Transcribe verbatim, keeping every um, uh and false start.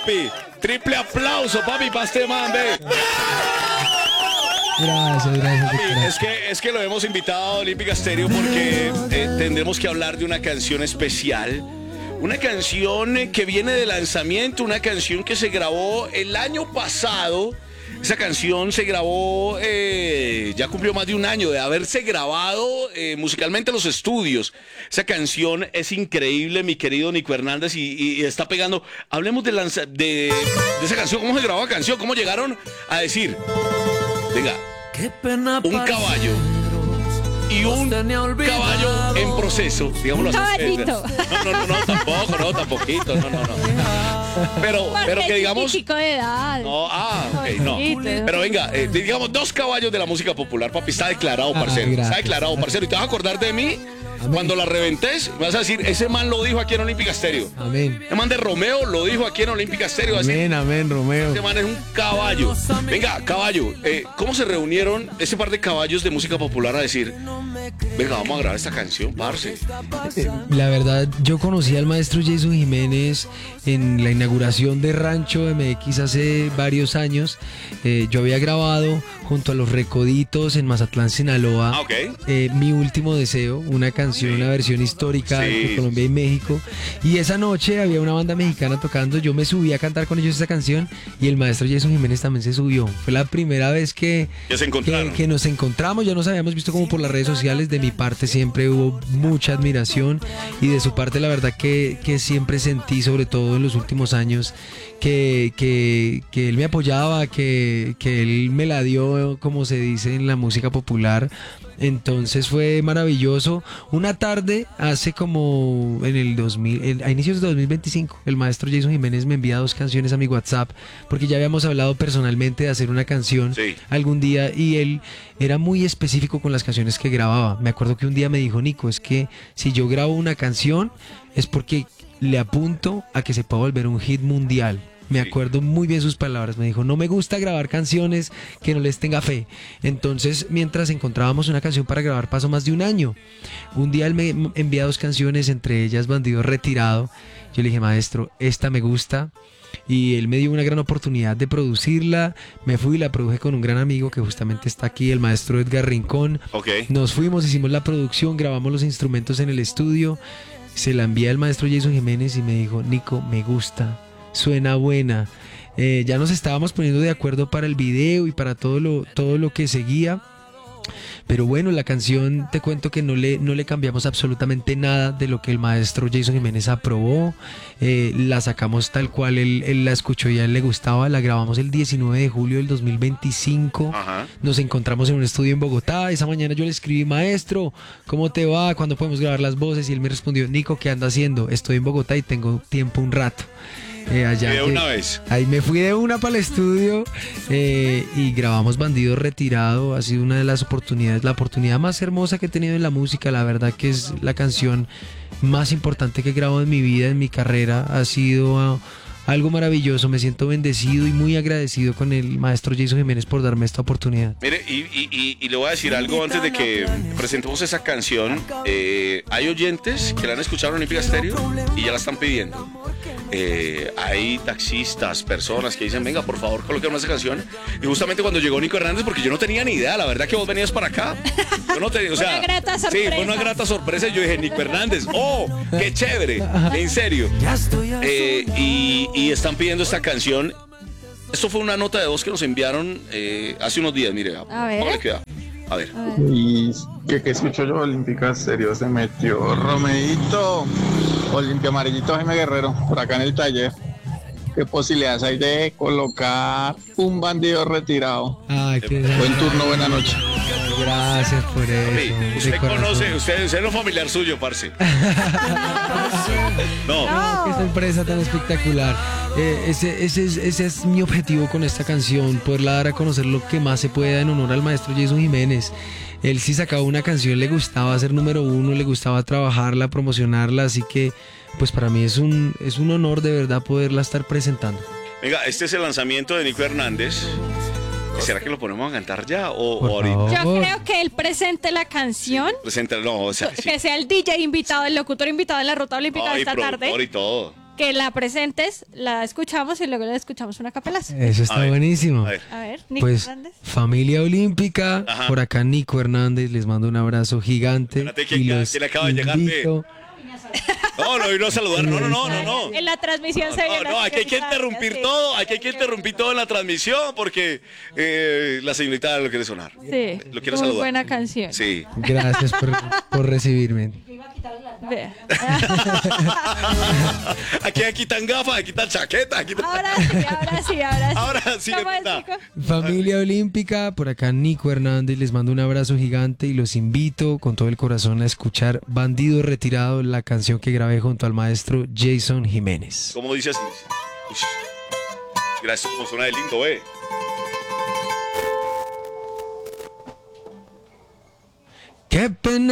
papi. Triple aplauso, papi, para este man, ve. Gracias, gracias. Papi, doctora. es que, es que lo hemos invitado a Olímpica Stereo porque eh, tendremos que hablar de una canción especial. Una canción eh, que viene de lanzamiento, una canción que se grabó el año pasado. Esa canción se grabó, eh, ya cumplió más de un año de haberse grabado eh, musicalmente en los estudios. Esa canción es increíble, mi querido Nico Hernández, y, y- y está pegando. Hablemos de, lanza- de, de esa canción, cómo se grabó la canción, cómo llegaron a decir, venga, un caballo y un caballo en proceso, digámoslo Un así. caballito. No, no, no, no, tampoco, no, tampoco, no, no, no. Pero, pero que digamos... Chico de edad. No, ah, ok, no. Poquito. Pero venga, eh, digamos, dos caballos de la música popular, papi, está declarado, Ah, parcero. Está gracias. declarado, parcero. Y te vas a acordar de mí cuando la reventes. Me vas a decir, ese man lo dijo aquí en Olímpica Stereo. Amén. Ese man de Romeo lo dijo aquí en Olímpica Stereo. Así, Amén, amén, Romeo. ese man es un caballo. Venga, caballo, eh, ¿cómo se reunieron ese par de caballos de música popular a decir, venga, vamos a grabar esta canción, parce? La verdad, yo conocí al maestro Jason Jiménez en la inauguración de Rancho M X hace varios años. Eh, yo había grabado junto a Los Recoditos en Mazatlán, Sinaloa, Ah, ok. eh, Mi Último Deseo, una canción, Sí. una versión histórica Sí, de sí, Colombia y México. Y esa noche había una banda mexicana tocando, yo me subí a cantar con ellos esa canción y el maestro Jason Jiménez también se subió. Fue la primera vez que, Que se encontraron. que, que nos encontramos, ya nos habíamos visto como por las redes sociales. De mi parte siempre hubo mucha admiración y de su parte la verdad que, que siempre sentí, sobre todo en los últimos años, que, que, que él me apoyaba, que, que él me la dio, como se dice en la música popular. Entonces fue maravilloso. Una tarde, hace como en el dos mil, en- a inicios de dos mil veinticinco, el maestro Jason Jiménez me envía dos canciones a mi WhatsApp, porque ya habíamos hablado personalmente de hacer una canción Sí. algún día y él era muy específico con las canciones que grababa. Me acuerdo que un día me dijo, Nico, es que si yo grabo una canción es porque le apunto a que se pueda volver un hit mundial. Me Sí. acuerdo muy bien sus palabras. Me dijo, no me gusta grabar canciones que no les tenga fe. Entonces, mientras encontrábamos una canción para grabar, pasó más de un año. Un día él me envía dos canciones, entre ellas Bandido Retirado. Yo le dije, maestro, esta me gusta. Y él me dio una gran oportunidad de producirla. Me fui y la produje con un gran amigo que justamente está aquí, el maestro Edgar Rincón. Ok. Nos fuimos, hicimos la producción, grabamos los instrumentos en el estudio. Se la envié al maestro Jason Jiménez y me dijo, Nico, me gusta, suena buena. Eh, ya nos estábamos poniendo de acuerdo para el video y para todo lo, todo lo que seguía. Pero bueno, la canción, te cuento que no le, no le cambiamos absolutamente nada de lo que el maestro Jason Jiménez aprobó. Eh, la sacamos tal cual él, él la escuchó y a él le gustaba. La grabamos el diecinueve de julio del dos mil veinticinco. Ajá. Nos encontramos en un estudio en Bogotá. Esa mañana yo le escribí, maestro, ¿cómo te va? ¿Cuándo podemos grabar las voces? Y él me respondió, Nico, ¿qué anda haciendo? Estoy en Bogotá y tengo tiempo un rato. Eh, allá De que- una vez. Ahí me fui de una para el estudio eh, y grabamos Bandido Retirado. Ha sido una de las oportunidades, la oportunidad más hermosa que he tenido en la música. La verdad que es la canción más importante que he grabado en mi vida, en mi carrera. Ha sido ah, algo maravilloso. Me siento bendecido y muy agradecido con el maestro Jason Jiménez por darme esta oportunidad. Mire, y, y- y- y le voy a decir algo antes de que presentemos esa canción. Eh, hay oyentes que la han escuchado en Olímpica Stereo y ya la están pidiendo. Eh, hay taxistas, personas que dicen, venga, por favor, coloquemos esa canción. Y justamente cuando llegó Nico Hernández, porque yo no tenía ni idea, la verdad que vos venías para acá. Yo no tenía, o sea, Una grata sí, sorpresa. fue una grata sorpresa. Yo dije, Nico Hernández, oh, qué chévere, en serio. Eh, y, y están pidiendo esta canción. Esto fue una nota de voz que nos enviaron eh, hace unos días, mire. A ver. póngale cuidado. A ver. Y que, que escucho yo, Olímpica Stereo, se metió Romeito, Olimpia Amarillito Jaime Guerrero, por acá en el taller. ¿Qué posibilidades hay de colocar un bandido retirado? Ay, qué Buen turno, buena noche. gracias por eso. Papi, usted de corazón. conoce, usted, usted es un familiar suyo, parce. No, Qué sorpresa tan espectacular. Eh, ese, ese, es, ese es mi objetivo con esta canción, poderla dar a conocer lo que más se pueda en honor al maestro Jason Jiménez. Él sí sacaba una canción, le gustaba ser número uno, le gustaba trabajarla, promocionarla, así que pues para mí es un, es un honor de verdad poderla estar presentando. venga, este es el lanzamiento de Nico Hernández. ¿Será que lo ponemos a cantar ya o, Por o ahorita? favor. Yo creo que él presente la canción, Presenta, no, o sea, sí. que sea el D J invitado, el locutor invitado en la ruta olímpica de Ay, esta tarde. productor y todo. que la presentes, la escuchamos y luego le escuchamos una capelazo. Eso A está ver, buenísimo. a ver. A ver, Nico Pues Hernández. familia olímpica, Ajá. por acá Nico Hernández, les mando un abrazo gigante. Espérate, ¿quién- y quién los acaba de llegar de- invito- No, no vino a saludar. No, no, no, no, no. En la transmisión se vio No, la no, aquí hay que señorita, interrumpir sí. todo, aquí hay que interrumpir todo en la transmisión porque eh, la señorita lo quiere sonar. Sí, Lo quiero muy saludar. buena canción. Sí. Gracias por, por recibirme. Vea. Aquí hay quitan gafas, aquí quitan chaqueta, aquí quitan... Ahora sí, ahora sí, ahora sí. Ahora sí, ¿Cómo es, neta. Nico? Familia olímpica, por acá Nico Hernández, les mando un abrazo gigante y los invito con todo el corazón a escuchar Bandido Retirado, la canción que grabé junto al maestro Jason Jiménez. ¿Cómo dice así? Uy. Gracias, como suena de lindo, eh. Qué pena